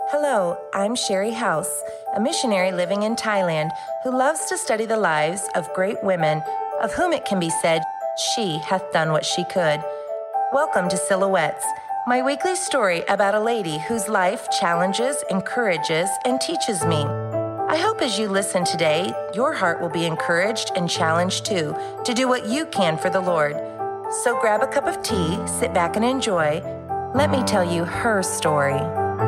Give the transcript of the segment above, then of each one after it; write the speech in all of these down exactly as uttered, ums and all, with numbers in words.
Hello, I'm Sherry House, a missionary living in Thailand who loves to study the lives of great women, of whom it can be said, she hath done what she could. Welcome to Silhouettes, my weekly story about a lady whose life challenges, encourages, and teaches me. I hope as you listen today, your heart will be encouraged and challenged too to do what you can for the Lord. So grab a cup of tea, sit back and enjoy. Let me tell you her story.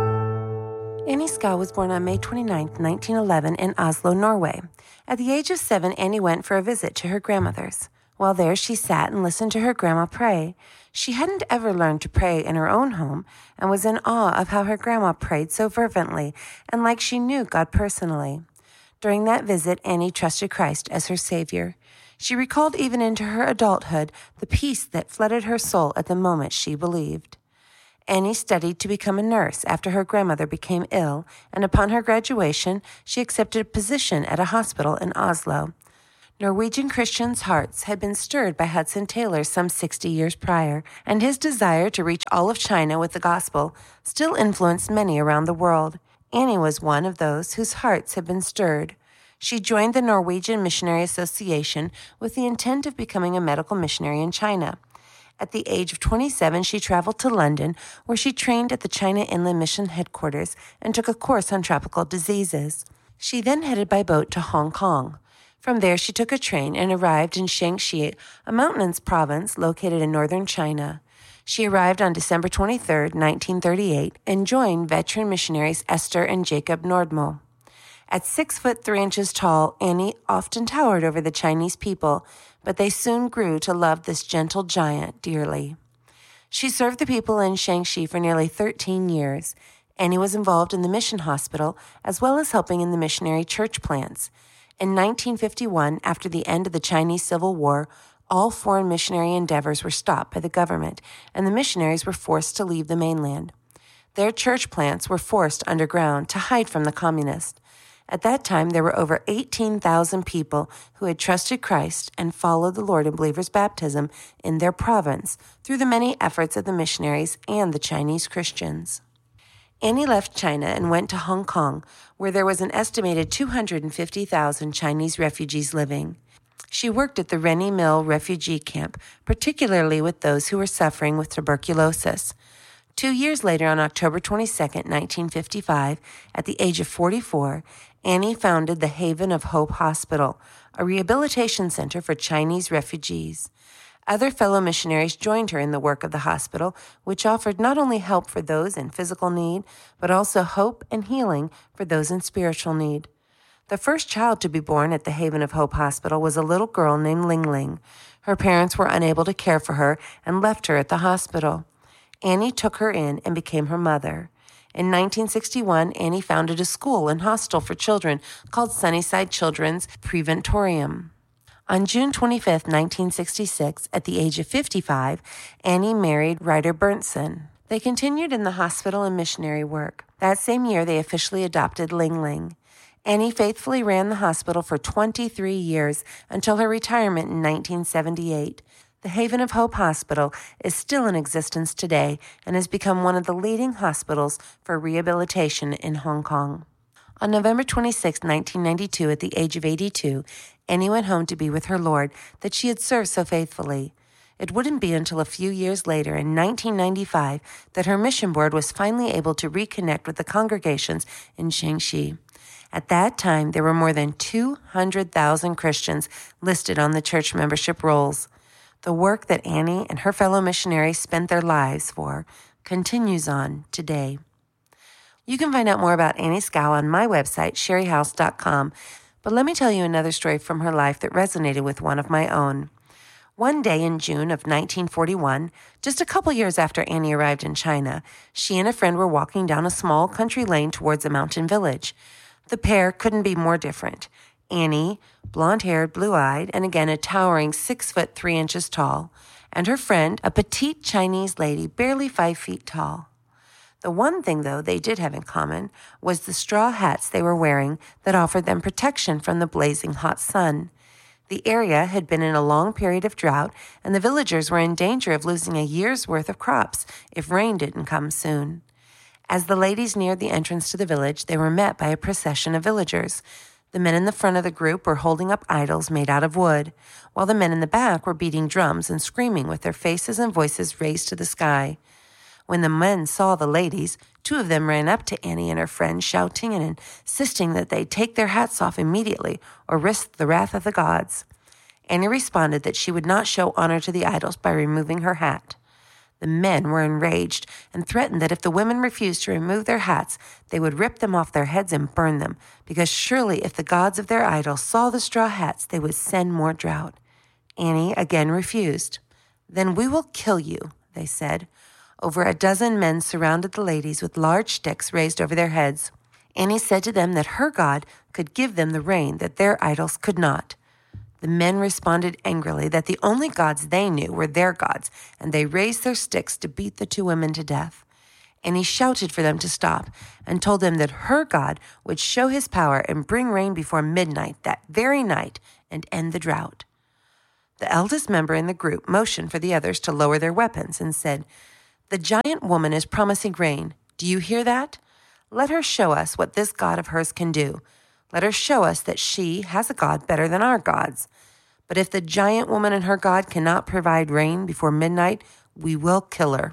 Annie Skau was born on May twenty-ninth, nineteen eleven in Oslo, Norway. At the age of seven, Annie went for a visit to her grandmother's. While there, she sat and listened to her grandma pray. She hadn't ever learned to pray in her own home and was in awe of how her grandma prayed so fervently and like she knew God personally. During that visit, Annie trusted Christ as her Savior. She recalled even into her adulthood the peace that flooded her soul at the moment she believed. Annie studied to become a nurse after her grandmother became ill, and upon her graduation, she accepted a position at a hospital in Oslo. Norwegian Christians' hearts had been stirred by Hudson Taylor some sixty years prior, and his desire to reach all of China with the gospel still influenced many around the world. Annie was one of those whose hearts had been stirred. She joined the Norwegian Missionary Association with the intent of becoming a medical missionary in China. At the age of twenty-seven, she traveled to London, where she trained at the China Inland Mission headquarters and took a course on tropical diseases. She then headed by boat to Hong Kong. From there, she took a train and arrived in Shaanxi, a mountainous province located in northern China. She arrived on December twenty-third, nineteen thirty-eight, and joined veteran missionaries Esther and Jacob Nordmo. At six foot three inches tall, Annie often towered over the Chinese people, but they soon grew to love this gentle giant dearly. She served the people in Shaanxi for nearly thirteen years. Annie was involved in the mission hospital as well as helping in the missionary church plants. In nineteen fifty-one, after the end of the Chinese Civil War, all foreign missionary endeavors were stopped by the government, and the missionaries were forced to leave the mainland. Their church plants were forced underground to hide from the communists. At that time, there were over eighteen thousand people who had trusted Christ and followed the Lord in believers' baptism in their province through the many efforts of the missionaries and the Chinese Christians. Annie left China and went to Hong Kong, where there was an estimated two hundred fifty thousand Chinese refugees living. She worked at the Rennie Mill refugee camp, particularly with those who were suffering with tuberculosis. Two years later, on October twenty-second, nineteen fifty-five, at the age of forty-four, Annie founded the Haven of Hope Hospital, a rehabilitation center for Chinese refugees. Other fellow missionaries joined her in the work of the hospital, which offered not only help for those in physical need, but also hope and healing for those in spiritual need. The first child to be born at the Haven of Hope Hospital was a little girl named Ling Ling. Her parents were unable to care for her and left her at the hospital. Annie took her in and became her mother. In nineteen sixty-one, Annie founded a school and hostel for children called Sunnyside Children's Preventorium. On June twenty-fifth, nineteen sixty-six, at the age of fifty-five, Annie married Ryder Berntsen. They continued in the hospital and missionary work. That same year, they officially adopted Ling Ling. Annie faithfully ran the hospital for twenty-three years until her retirement in nineteen seventy-eight. The Haven of Hope Hospital is still in existence today and has become one of the leading hospitals for rehabilitation in Hong Kong. On November twenty-sixth, nineteen ninety-two, at the age of eighty-two, Annie went home to be with her Lord that she had served so faithfully. It wouldn't be until a few years later, in nineteen ninety-five, that her mission board was finally able to reconnect with the congregations in Shaanxi. At that time, there were more than two hundred thousand Christians listed on the church membership rolls. The work that Annie and her fellow missionaries spent their lives for continues on today. You can find out more about Annie Skau on my website, sherry house dot com, but let me tell you another story from her life that resonated with one of my own. One day in June of nineteen forty-one, just a couple years after Annie arrived in China, she and a friend were walking down a small country lane towards a mountain village. The pair couldn't be more different. Annie, blonde-haired, blue-eyed, and again a towering six foot three inches tall, and her friend, a petite Chinese lady, barely five feet tall. The one thing, though, they did have in common was the straw hats they were wearing that offered them protection from the blazing hot sun. The area had been in a long period of drought, and the villagers were in danger of losing a year's worth of crops if rain didn't come soon. As the ladies neared the entrance to the village, they were met by a procession of villagers. The men in the front of the group were holding up idols made out of wood, while the men in the back were beating drums and screaming with their faces and voices raised to the sky. When the men saw the ladies, two of them ran up to Annie and her friend, shouting and insisting that they take their hats off immediately or risk the wrath of the gods. Annie responded that she would not show honor to the idols by removing her hat. The men were enraged and threatened that if the women refused to remove their hats, they would rip them off their heads and burn them, because surely if the gods of their idols saw the straw hats, they would send more drought. Annie again refused. "Then we will kill you," they said. Over a dozen men surrounded the ladies with large sticks raised over their heads. Annie said to them that her God could give them the rain that their idols could not. The men responded angrily that the only gods they knew were their gods, and they raised their sticks to beat the two women to death. Annie shouted for them to stop and told them that her God would show his power and bring rain before midnight that very night and end the drought. The eldest member in the group motioned for the others to lower their weapons and said, "The giant woman is promising rain. Do you hear that? Let her show us what this God of hers can do. Let her show us that she has a God better than our gods. But if the giant woman and her God cannot provide rain before midnight, we will kill her."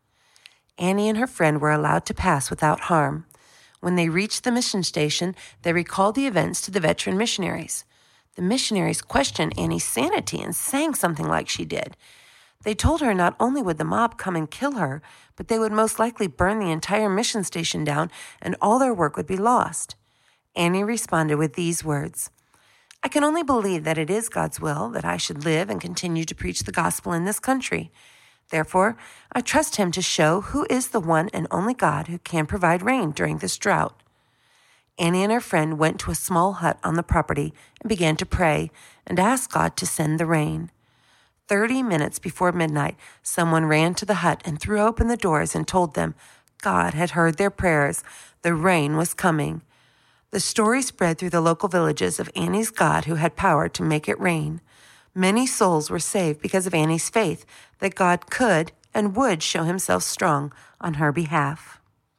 Annie and her friend were allowed to pass without harm. When they reached the mission station, they recalled the events to the veteran missionaries. The missionaries questioned Annie's sanity and sang something like she did. They told her not only would the mob come and kill her, but they would most likely burn the entire mission station down and all their work would be lost. Annie responded with these words, "I can only believe that it is God's will that I should live and continue to preach the gospel in this country. Therefore, I trust him to show who is the one and only God who can provide rain during this drought." Annie and her friend went to a small hut on the property and began to pray and ask God to send the rain. Thirty minutes before midnight, someone ran to the hut and threw open the doors and told them God had heard their prayers. The rain was coming. The story spread through the local villages of Annie's God who had power to make it rain. Many souls were saved because of Annie's faith that God could and would show himself strong on her behalf.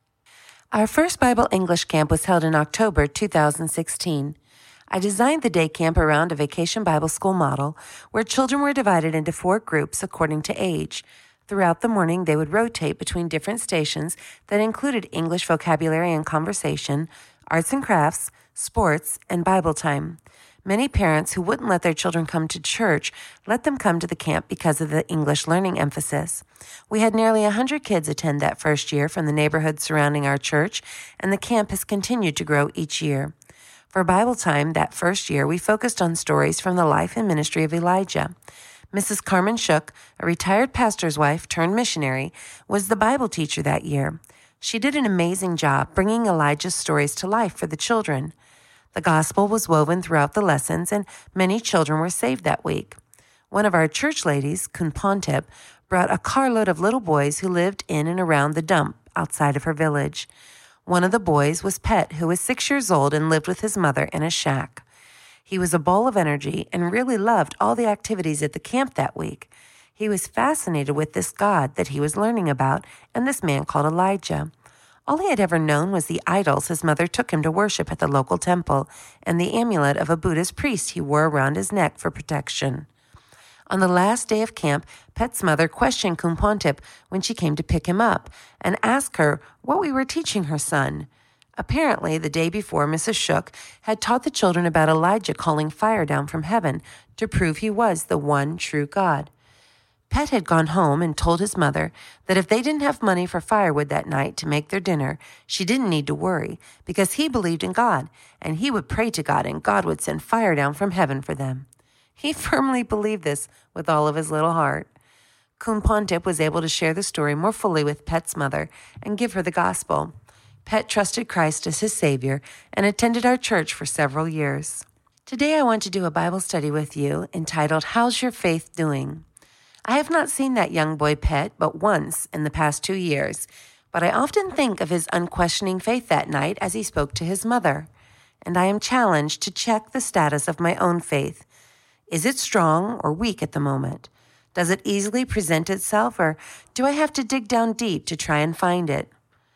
Our first Bible English camp was held in October two thousand sixteen. I designed the day camp around a vacation Bible school model where children were divided into four groups according to age. Throughout the morning, they would rotate between different stations that included English vocabulary and conversation, arts and crafts, sports, and Bible time. Many parents who wouldn't let their children come to church let them come to the camp because of the English learning emphasis. We had nearly one hundred kids attend that first year from the neighborhood surrounding our church, and the camp has continued to grow each year. For Bible time that first year, we focused on stories from the life and ministry of Elijah. Missus Carmen Shook, a retired pastor's wife turned missionary, was the Bible teacher that year. She did an amazing job bringing Elijah's stories to life for the children. The gospel was woven throughout the lessons, and many children were saved that week. One of our church ladies, Kun Pontip, brought a carload of little boys who lived in and around the dump outside of her village. One of the boys was Pet, who was six years old and lived with his mother in a shack. He was a ball of energy and really loved all the activities at the camp that week. He was fascinated with this God that he was learning about and this man called Elijah. All he had ever known was the idols his mother took him to worship at the local temple and the amulet of a Buddhist priest he wore around his neck for protection. On the last day of camp, Pet's mother questioned Kun Pontip when she came to pick him up and asked her what we were teaching her son. Apparently, the day before, Missus Shook had taught the children about Elijah calling fire down from heaven to prove he was the one true God. Pet had gone home and told his mother that if they didn't have money for firewood that night to make their dinner, she didn't need to worry because he believed in God and he would pray to God and God would send fire down from heaven for them. He firmly believed this with all of his little heart. Kun Pontip was able to share the story more fully with Pet's mother and give her the gospel. Pet trusted Christ as his Savior and attended our church for several years. Today I want to do a Bible study with you entitled, How's Your Faith Doing? I have not seen that young boy Pet but once in the past two years, but I often think of his unquestioning faith that night as he spoke to his mother, and I am challenged to check the status of my own faith. Is it strong or weak at the moment? Does it easily present itself, or do I have to dig down deep to try and find it?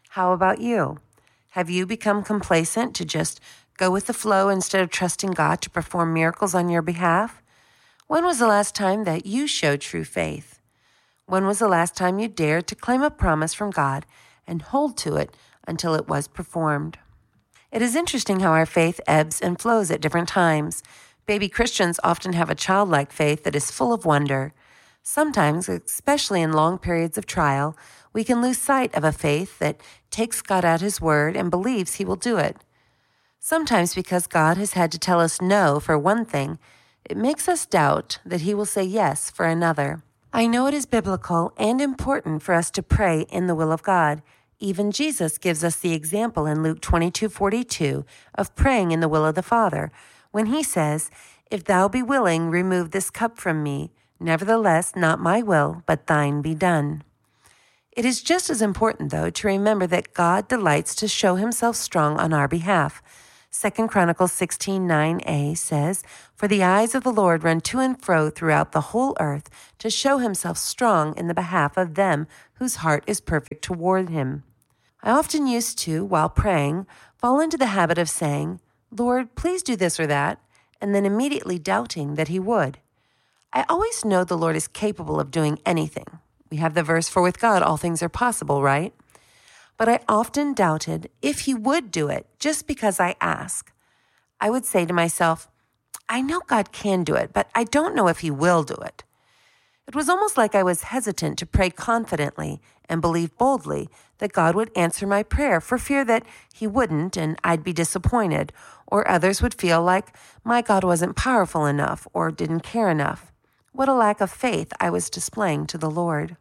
How about you? Have you become complacent to just go with the flow instead of trusting God to perform miracles on your behalf? When was the last time that you showed true faith? When was the last time you dared to claim a promise from God and hold to it until it was performed? It is interesting how our faith ebbs and flows at different times. Baby Christians often have a childlike faith that is full of wonder. Sometimes, especially in long periods of trial, we can lose sight of a faith that takes God at His word and believes He will do it. Sometimes, because God has had to tell us no for one thing, it makes us doubt that He will say yes for another. I know it is biblical and important for us to pray in the will of God. Even Jesus gives us the example in Luke twenty-two forty-two of praying in the will of the Father, when He says, "If thou be willing, remove this cup from me. Nevertheless, not my will, but thine be done." It is just as important, though, to remember that God delights to show Himself strong on our behalf. Second Chronicles sixteen nine a says, "For the eyes of the Lord run to and fro throughout the whole earth, to show Himself strong in the behalf of them whose heart is perfect toward Him." I often used to, while praying, fall into the habit of saying, "Lord, please do this or that," and then immediately doubting that He would. I always know the Lord is capable of doing anything. We have the verse, "For with God all things are possible," right? But I often doubted if He would do it just because I ask. I would say to myself, I know God can do it, but I don't know if He will do it. It was almost like I was hesitant to pray confidently and believe boldly that God would answer my prayer for fear that He wouldn't and I'd be disappointed, or others would feel like my God wasn't powerful enough or didn't care enough. What a lack of faith I was displaying to the Lord.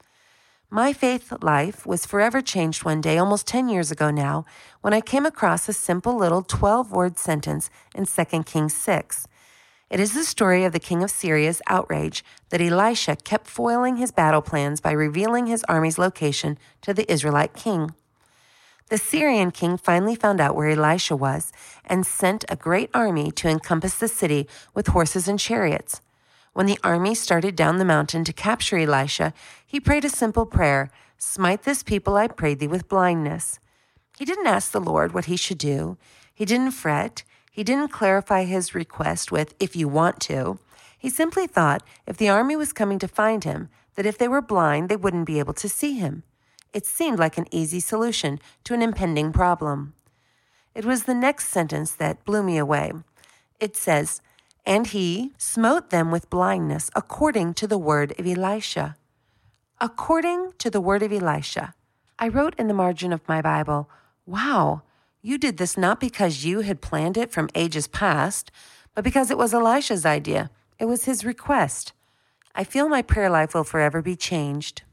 My faith life was forever changed one day, almost ten years ago now, when I came across a simple little twelve-word sentence in Second Kings six. It is the story of the king of Syria's outrage that Elisha kept foiling his battle plans by revealing his army's location to the Israelite king. The Syrian king finally found out where Elisha was and sent a great army to encompass the city with horses and chariots. When the army started down the mountain to capture Elisha, he prayed a simple prayer, "Smite this people, I pray thee, with blindness." He didn't ask the Lord what he should do. He didn't fret. He didn't clarify his request with, "if you want to." He simply thought if the army was coming to find him, that if they were blind, they wouldn't be able to see him. It seemed like an easy solution to an impending problem. It was the next sentence that blew me away. It says, "And he smote them with blindness according to the word of Elisha." According to the word of Elisha. I wrote in the margin of my Bible, "Wow, you did this not because you had planned it from ages past, but because it was Elisha's idea. It was his request." I feel my prayer life will forever be changed.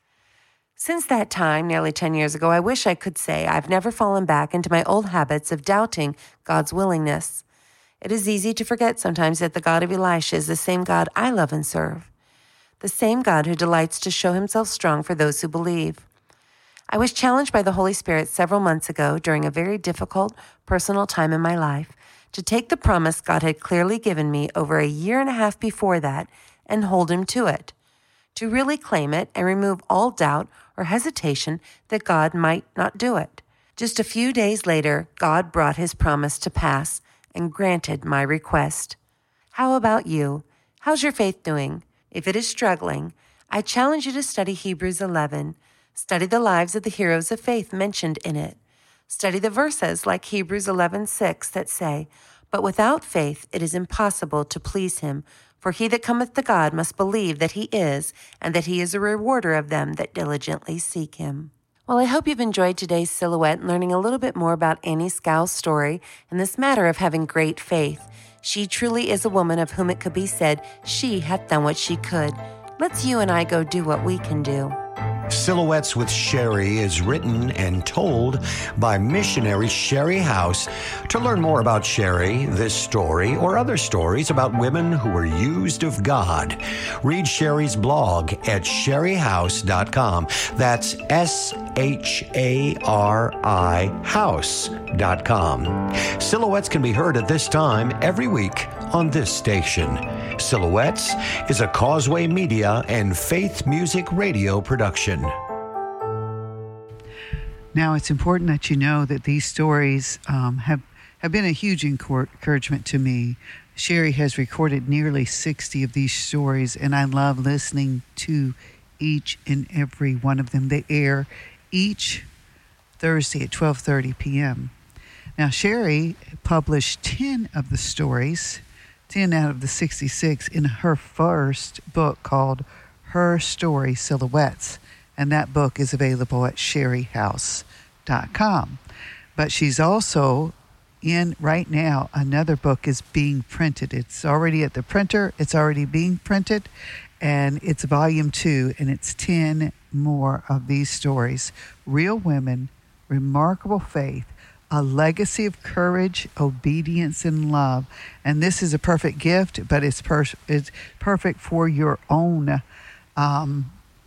Since that time, nearly ten years ago, I wish I could say I've never fallen back into my old habits of doubting God's willingness. It is easy to forget sometimes that the God of Elisha is the same God I love and serve, the same God who delights to show Himself strong for those who believe. I was challenged by the Holy Spirit several months ago during a very difficult personal time in my life to take the promise God had clearly given me over a year and a half before that and hold Him to it, to really claim it and remove all doubt or hesitation that God might not do it. Just a few days later, God brought His promise to pass and granted my request. How about you? How's your faith doing? If it is struggling, I challenge you to study Hebrews eleven. Study the lives of the heroes of faith mentioned in it. Study the verses like Hebrews eleven six that say, "But without faith it is impossible to please Him, for he that cometh to God must believe that He is, and that He is a rewarder of them that diligently seek Him." Well, I hope you've enjoyed today's Silhouette and learning a little bit more about Annie Skou's story and this matter of having great faith. She truly is a woman of whom it could be said, she hath done what she could. Let's you and I go do what we can do. Silhouettes with Sherry is written and told by missionary Sherry House. To learn more about Sherry, this story, or other stories about women who were used of God, read Sherry's blog at sherry house dot com. That's S H A R I house dot com. Silhouettes can be heard at this time every week on this station. Silhouettes is a Causeway Media and Faith Music Radio production. Now, it's important that you know that these stories um, have, have been a huge encouragement to me. Sherry has recorded nearly sixty of these stories, and I love listening to each and every one of them. They air each Thursday at twelve thirty p.m. Now, Sherry published ten of the stories, ten out of the sixty-six, in her first book called Her Story Silhouettes. And that book is available at sherry house dot com. But she's also in right now, another book is being printed. It's already at the printer. It's already being printed. And it's volume two, and it's ten more of these stories. Real women, remarkable faith, a legacy of courage, obedience, and love. And this is a perfect gift, but it's, per- it's perfect for your own um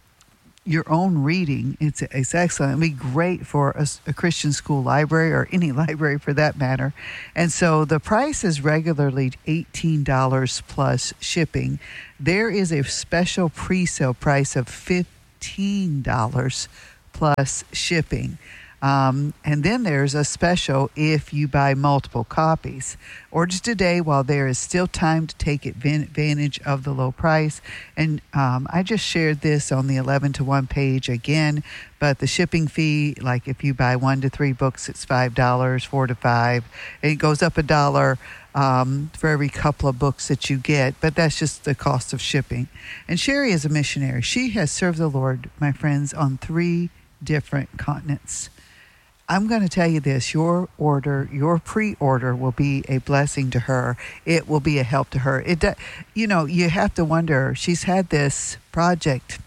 your own reading. It's it's excellent. It'd be great for a, a Christian school library, or any library for that matter. And so the price is regularly eighteen dollars plus shipping. There is a special pre-sale price of fifteen dollars plus shipping. Um, and then there's a special if you buy multiple copies. Order today while there is still time to take advantage of the low price. And um, I just shared this on the eleven to one page again, but the shipping fee, like if you buy one to three books, it's five dollars, four to five. And it goes up a dollar um, for every couple of books that you get, but that's just the cost of shipping. And Sherry is a missionary. She has served the Lord, my friends, on three different continents. I'm going to tell you this, your order, your pre-order will be a blessing to her. It will be a help to her. It, you know, you have to wonder, she's had this project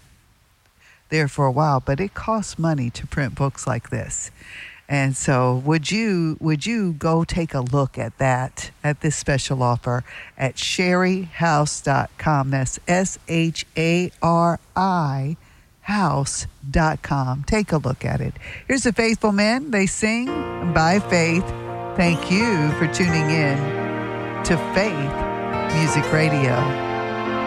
there for a while, but it costs money to print books like this. And so would you, would you go take a look at that, at this special offer at sherry house dot com. That's S H A R I house dot com. Take a look at it. Here's the Faithful Men. They sing by faith. Thank you for tuning in to Faith Music Radio.